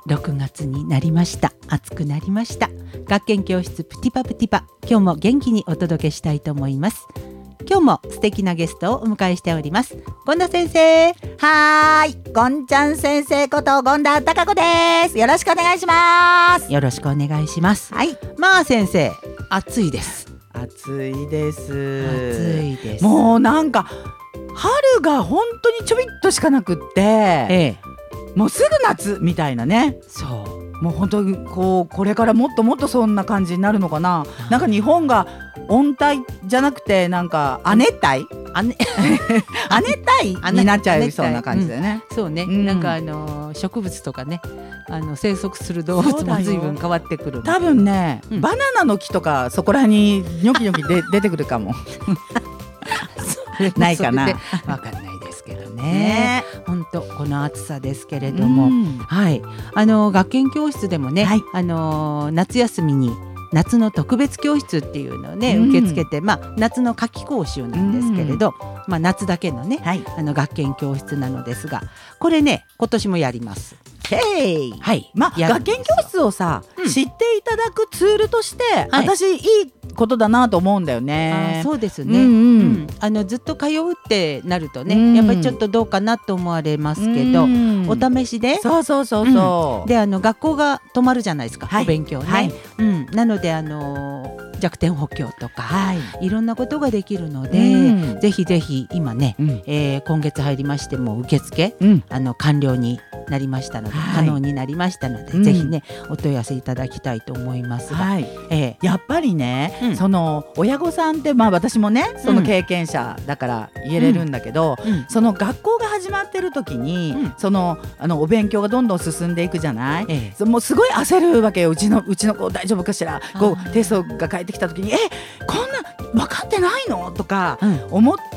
6月になりました。暑くなりました。学研教室プティパプティパ、今日も元気にお届けしたいと思います。今日も素敵なゲストをお迎えしております。権田先生。 はーい、ゴンちゃん先生こと権田貴子です。よろしくお願いします。 よろしくお願いします。 はい。 まあ先生、暑いです。 暑いです。 暑いです。 もうなんか春が本当にちょびっとしかなくって、もうすぐ夏みたいなね。 そう。 もう本当にこれからもっともっとそんな感じになるのかな。なんか日本が温帯じゃなくてなんか亜熱帯亜熱帯になっちゃいそうな感じだよね。 そうね、なんか植物とかね、生息する動物も随分変わってくる。 多分ね、バナナの木とかそこらにニョキニョキ出てくるかもないかな、 わかんないですけどね。本当この暑さですけれども、はい、学研教室でもね、夏休みに夏の特別教室っていうのをね、受け付けて、夏の夏期講習なんですけれど、夏だけのね、学研教室なのですが、これね今年もやります。 はい、学研教室をさ、知っていただくツールとして、私いいことだなと思うんだよね。 そうですね、ずっと通うってなるとね、やっぱりちょっとどうかなと思われますけど、お試しで、で学校が止まるじゃないですか、お勉強ね、なので弱点補強とか、いろんなことができるので、ぜひぜひ今ね、今月入りましても受付、完了になりましたので、可能になりましたので、ぜひねお問い合わせいただきたいと思いますが、 やっぱりね、その親御さんって、私もねその経験者だから言えれるんだけど、その学校が始まってる時に、そのお勉強がどんどん進んでいくじゃない、もうすごい焦るわけよ。うちの子大丈夫かしら、テストが返ってきた時にこんな分かってないのとか思って、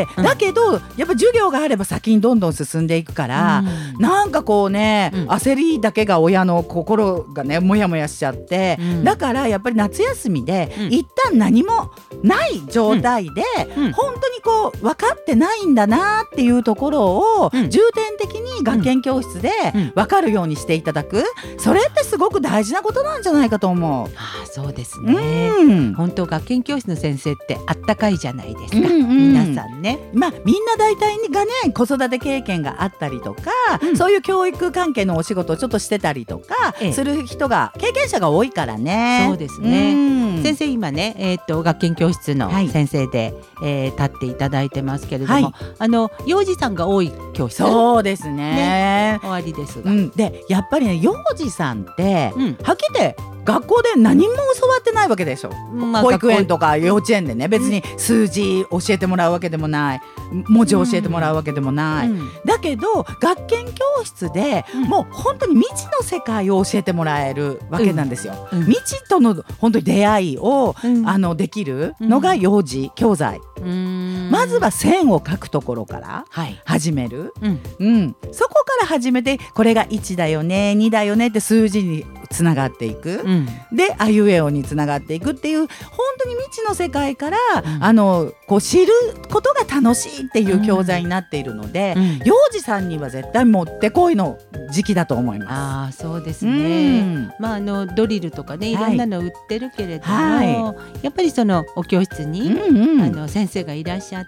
だけどやっぱ授業があれば先にどんどん進んでいくから、なんか焦りだけが親の心がねモヤモヤしちゃって、だからやっぱり夏休みで、一旦何もない状態で、本当に分かってないんだなっていうところを、重点的に学研教室で分かるようにしていただく、それってすごく大事なことなんじゃないかと思う。 そうですね、本当学研教室の先生ってあったかいじゃないですか、皆さんね。 みんな大体がね子育て経験があったりとか、そういう教育関係のお仕事をちょっとしてたりとかする人が、経験者が多いからね。 そうですね、先生今ね、学研教室の先生で、立っていただいてますけれども、幼児さんが多い教室。 そうですね、 終わりですが、 でやっぱりね幼児さんって、はっきり言って学校で何も教わってないわけでしょ、保育園とか幼稚園でね、別に数字教えてもらうわけでもない、文字教えてもらうわけでもない、だけど学研教室で、もう本当に未知の世界を教えてもらえるわけなんですよ、未知との本当に出会いを、できるのが幼児教材、まずは線を書くところから始める、そこから始めて、これが1だよね2だよねって数字につながっていく、であいうえおにつながっていくっていう、本当に未知の世界から、知ることが楽しいっていう教材になっているので、幼児さんには絶対もってこいの時期だと思います。 そうですね、ドリルとかね、いろんなの売ってるけれども、やっぱりそのお教室に、先生がいらっしゃって、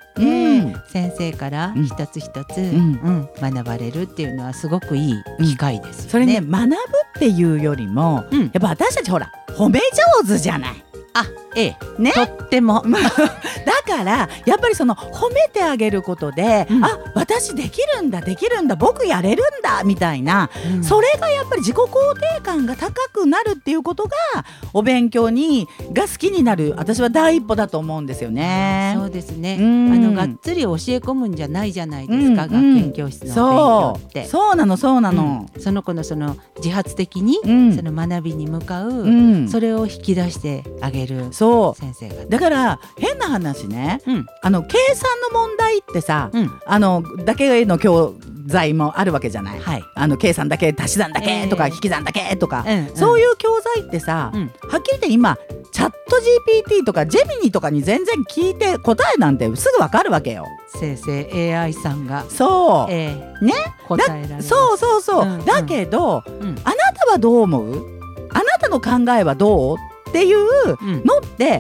先生から一つ一つ、学ばれるっていうのはすごくいい機会ですよね。 それね、学ぶっていうよりも、やっぱ私たちほら褒め上手じゃない。 ね、とってもだからやっぱりその褒めてあげることで、私できるんだ僕やれるんだみたいな、それがやっぱり自己肯定感が高くなるっていうことが、お勉強が好きになる、私は第一歩だと思うんですよね。 そうですね、がっつり教え込むんじゃないじゃないですか、学研教室の勉強って。 そうなの、その子のその自発的に、その学びに向かう、それを引き出してあげる先生が。 だから変な話ね、計算の問題ってさ、だけの教材もあるわけじゃない、計算だけ、足し算だけとか、引き算だけとか、そういう教材ってさ、はっきり言って今チャット GPT とかジェミニとかに全然聞いて答えなんてすぐ分かるわけよ。 生成 AI さんが答えられます。そうだけど、あなたはどう思う？あなたの考えはどう？っていうのって、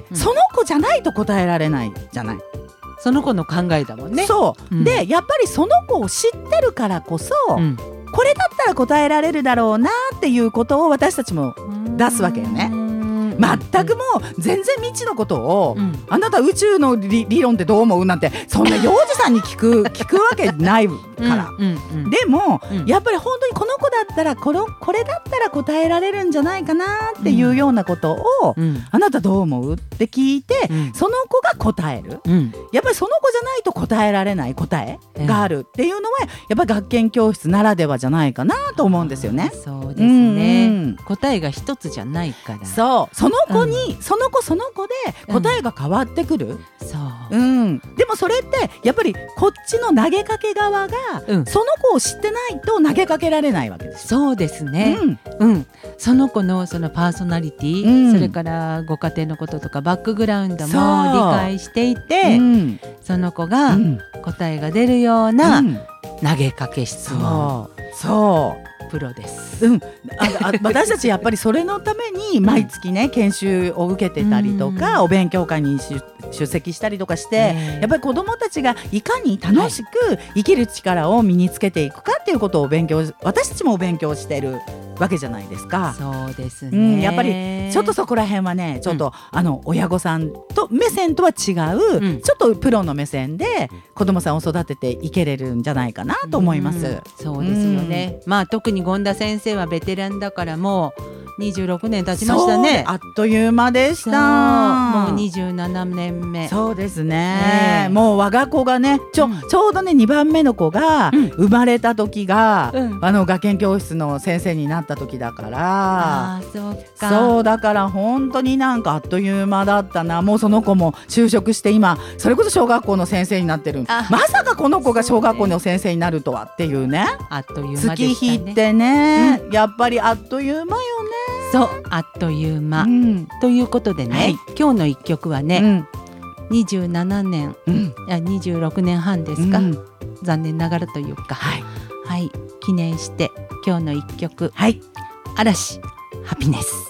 その子じゃないと答えられないじゃない。 その子の考えだもんね。 そう、でやっぱりその子を知ってるからこそ、これだったら答えられるだろうなっていうことを私たちも出すわけよね。全くもう全然未知のことを、あなた宇宙の理論ってどう思うなんてそんな幼児さんに聞くわけないから、でも、やっぱり本当にこの子だったらこれだったら答えられるんじゃないかなっていうようなことを、あなたどう思うって聞いて、その子が答える、やっぱりその子じゃないと答えられない答えがあるっていうのはやっぱり学研教室ならではじゃないかなと思うんですよね。 そうですね、答えが一つじゃないから。 そうその子に、その子で答えが変わってくる、でもそれってやっぱりこっちの投げかけ側が、その子を知ってないと投げかけられないわけです。 そうですね、その子のそのパーソナリティ、それからご家庭のこととかバックグラウンドも理解していて、その子が答えが出るような投げかけ質問、プロです。 私たちやっぱりそれのために毎月ね研修を受けてたりとか、お勉強会に出席したりとかして、やっぱり子どもたちがいかに楽しく生きる力を身につけていくかっていうことを私たちもお勉強してるわけじゃないですか。 そうですね、 やっぱりちょっとそこら辺はねちょっと、親御さんと目線とは違う、ちょっとプロの目線で子どもさんを育てていけれるんじゃないかなと思います。 そうですよね、特に権田先生はベテランだからもう26年経ちましたね。 あっという間でした。 もう27年目。 そうですね、もう我が子がねちょうどね2番目の子が生まれた時が、学研教室の先生になった時だから、そうだから本当になんかあっという間だったな。もうその子も就職して今それこそ小学校の先生になってる。まさかこの子が小学校の先生になるとはっていうね。 あっという間でしたね。 月日ってね、やっぱりあっという間よね。 そうあっという間、ということでね、今日の一曲はね、27年、26年半ですか、残念ながらというか、記念して今日の一曲、嵐ハピネス。